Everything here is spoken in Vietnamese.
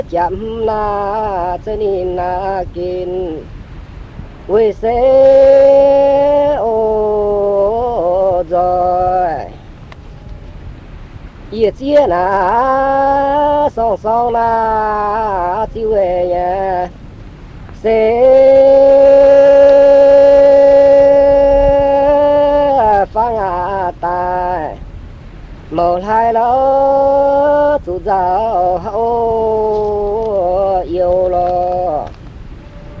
chậm na chân in na kín quê xe ô rồi ye chia na song song na tiêu về nhà xe phang à tài một hai lỡ chủ giáo hậu yêu lo